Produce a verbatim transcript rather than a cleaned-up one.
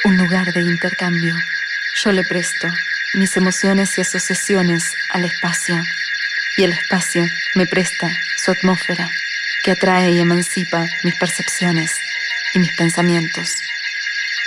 un lugar de intercambio. Yo le presto mis emociones y asociaciones al espacio, y el espacio me presta su atmósfera, que atrae y emancipa mis percepciones y mis pensamientos.